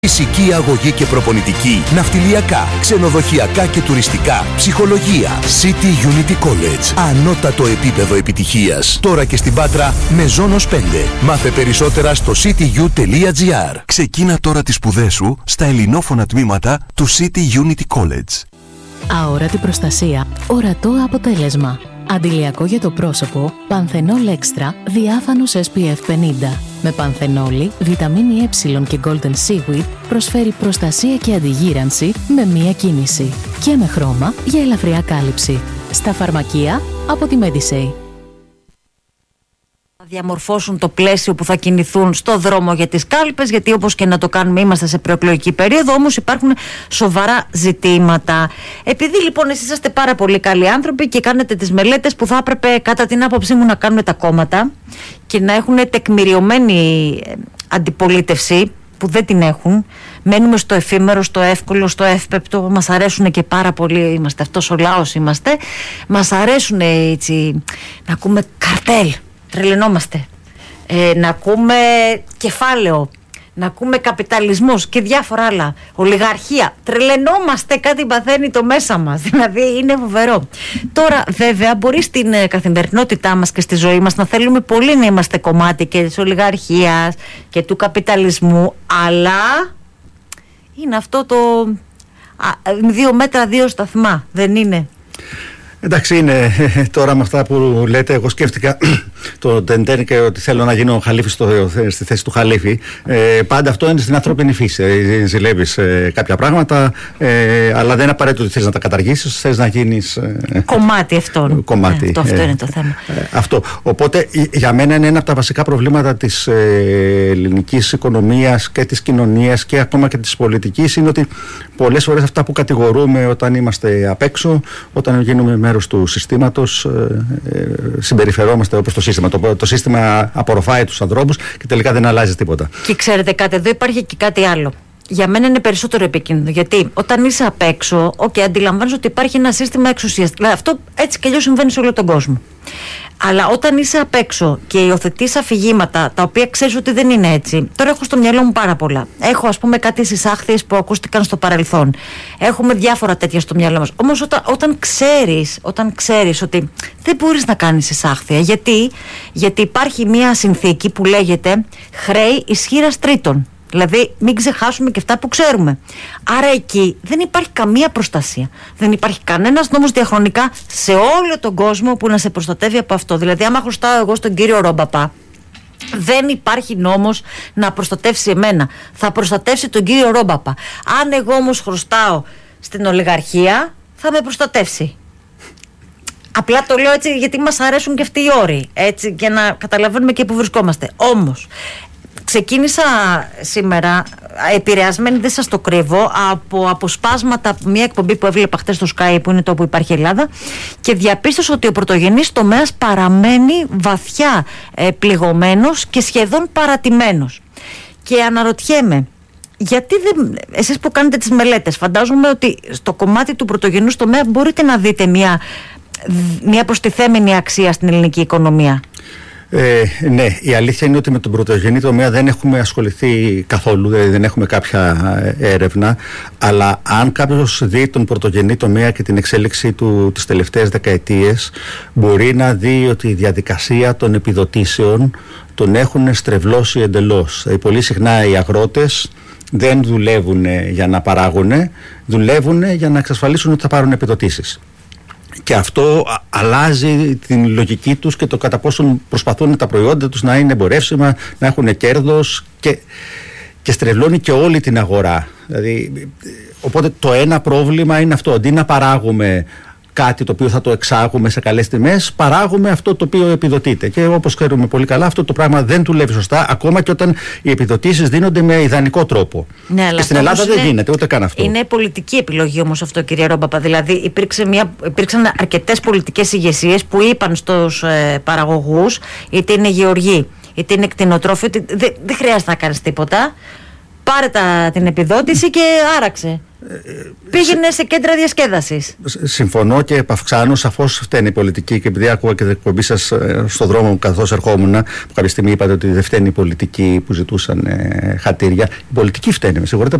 Φυσική αγωγή και προπονητική, ναυτιλιακά, ξενοδοχειακά και τουριστικά, ψυχολογία. City Unity College. Ανώτατο επίπεδο επιτυχίας. Τώρα και στην Πάτρα με Ζώνος 5. Μάθε περισσότερα στο cityu.gr. Ξεκίνα τώρα τις σπουδές σου στα ελληνόφωνα τμήματα του City Unity College. Αόρατη προστασία, ορατό αποτέλεσμα. Αντιλιακό για το πρόσωπο, Πανθενόλ Extra, διάφανος SPF 50. Με πανθενόλη, βιταμίνη Ε και Golden Seaweed προσφέρει προστασία και αντιγύρανση με μία κίνηση. Και με χρώμα για ελαφριά κάλυψη. Στα φαρμακεία από τη Medisay. Διαμορφώσουν το πλαίσιο που θα κινηθούν στο δρόμο για τις κάλπες, γιατί όπως και να το κάνουμε είμαστε σε προεκλογική περίοδο, όμως υπάρχουν σοβαρά ζητήματα. Επειδή λοιπόν εσείς είσαστε πάρα πολύ καλοί άνθρωποι και κάνετε τις μελέτες που θα έπρεπε κατά την άποψή μου να κάνουν τα κόμματα και να έχουν τεκμηριωμένη αντιπολίτευση που δεν την έχουν, μένουμε στο εφήμερο, στο εύκολο, στο εύπεπτο, μας αρέσουν και πάρα πολύ, είμαστε αυτός ο λαός είμαστε, μας αρέσουν έτσι να ακούμε καρτέλ. Τρελαινόμαστε. Να ακούμε κεφάλαιο, να ακούμε καπιταλισμός και διάφορα άλλα. Ολιγαρχία. Τρελαινόμαστε, κάτι παθαίνει το μέσα μας. Δηλαδή είναι φοβερό. Τώρα βέβαια μπορεί στην καθημερινότητά μας και στη ζωή μας να θέλουμε πολύ να είμαστε κομμάτι και της ολιγαρχίας και του καπιταλισμού, αλλά είναι αυτό το 2 μέτρα 2 σταθμά, δεν είναι? Εντάξει, είναι τώρα με αυτά που λέτε. Εγώ σκέφτηκα το Τεντέν και ότι θέλω να γίνω χαλίφη στη θέση του χαλίφη. Πάντα αυτό είναι στην ανθρώπινη φύση. Ζηλεύεις κάποια πράγματα, αλλά δεν είναι απαραίτητο ότι θες να τα καταργήσεις, θες να γίνεις κομμάτι αυτών. Κομμάτι. Αυτό είναι το θέμα. Αυτό. Οπότε για μένα είναι ένα από τα βασικά προβλήματα της ελληνικής οικονομίας και της κοινωνίας και ακόμα και της πολιτικής, είναι ότι πολλές φορές αυτά που κατηγορούμε όταν είμαστε απ' έξω, όταν γίνουμε μέρος του συστήματος, συμπεριφερόμαστε όπως το σύστημα. Το σύστημα απορροφάει τους ανθρώπους και τελικά δεν αλλάζει τίποτα. Και ξέρετε κάτι, εδώ υπάρχει και κάτι άλλο. Για μένα είναι περισσότερο επικίνδυνο. Γιατί όταν είσαι απ' έξω, αντιλαμβάνεσαι ότι υπάρχει ένα σύστημα εξουσίας. Δηλαδή αυτό έτσι κι αλλιώς συμβαίνει σε όλο τον κόσμο. Αλλά όταν είσαι απ' έξω και υιοθετείς αφηγήματα τα οποία ξέρεις ότι δεν είναι έτσι. Τώρα έχω στο μυαλό μου πάρα πολλά. Έχω ας πούμε κάτι συσάχθειες που ακούστηκαν στο παρελθόν. Έχουμε διάφορα τέτοια στο μυαλό μας. Όμως όταν ξέρεις ότι δεν μπορείς να κάνεις συσάχθεια. Γιατί υπάρχει μια συνθήκη που λέγεται χρέη ισχύρας τρίτων. Δηλαδή μην ξεχάσουμε και αυτά που ξέρουμε. Άρα εκεί δεν υπάρχει καμία προστασία. Δεν υπάρχει κανένας νόμος διαχρονικά σε όλο τον κόσμο που να σε προστατεύει από αυτό. Δηλαδή άμα χρωστάω εγώ στον κύριο Ρόμπαπα, δεν υπάρχει νόμος να προστατεύσει εμένα. Θα προστατεύσει τον κύριο Ρόμπαπα. Αν εγώ όμως χρωστάω στην ολιγαρχία, θα με προστατεύσει. Απλά το λέω έτσι γιατί μας αρέσουν και αυτοί οι όροι, έτσι, για να καταλαβαίνουμε και που βρισκόμαστε. Όμως ξεκίνησα σήμερα επηρεασμένη, δεν σας το κρύβω, από αποσπάσματα από μια εκπομπή που έβλεπα χτες στο Sky, που είναι το που υπάρχει Ελλάδα, και διαπίστωσα ότι ο πρωτογενής τομέας παραμένει βαθιά πληγωμένος και σχεδόν παρατημένος. Και αναρωτιέμαι, γιατί εσείς που κάνετε τις μελέτες, φαντάζομαι ότι στο κομμάτι του πρωτογενούς τομέα μπορείτε να δείτε μια προστιθέμενη αξία στην ελληνική οικονομία. Ναι, η αλήθεια είναι ότι με τον πρωτογενή τομέα δεν έχουμε ασχοληθεί καθόλου, δηλαδή δεν έχουμε κάποια έρευνα, αλλά αν κάποιος δει τον πρωτογενή τομέα και την εξέλιξη του τις τελευταίες δεκαετίες, μπορεί να δει ότι η διαδικασία των επιδοτήσεων τον έχουν στρεβλώσει εντελώς. Δηλαδή πολύ συχνά οι αγρότες δεν δουλεύουν για να παράγουν, δουλεύουν για να εξασφαλίσουν ότι θα πάρουν επιδοτήσεις. Και αυτό αλλάζει την λογική τους και το κατά πόσον προσπαθούν τα προϊόντα τους να είναι εμπορεύσιμα, να έχουν κέρδος, και στρεβλώνει και όλη την αγορά. Δηλαδή, οπότε το ένα πρόβλημα είναι αυτό. Αντί να παράγουμε κάτι το οποίο θα το εξάγουμε σε καλές τιμές, παράγουμε αυτό το οποίο επιδοτείται. Και όπως ξέρουμε πολύ καλά, αυτό το πράγμα δεν δουλεύει σωστά, ακόμα και όταν οι επιδοτήσεις δίνονται με ιδανικό τρόπο. Ναι, και στην Ελλάδα δεν γίνεται ούτε καν αυτό. Είναι πολιτική επιλογή όμως αυτό, κυρία Ρόμπαπα. Δηλαδή, υπήρξαν αρκετές πολιτικές ηγεσίες που είπαν στους παραγωγούς, είτε είναι γεωργοί, είτε είναι κτηνοτρόφοι, ότι δεν χρειάζεται να κάνεις τίποτα. Πάρε την επιδότηση και άραξε. Πήγαινε σε κέντρα διασκέδασης. Συμφωνώ και επαυξάνω. Σαφώς φταίνει η πολιτική, και επειδή άκουγα και την εκπομπή σας στον δρόμο μου καθώς ερχόμουν, που κάποια στιγμή είπατε ότι δεν φταίνει η πολιτική που ζητούσαν χατήρια. Η πολιτική φταίνει, με συγχωρείτε.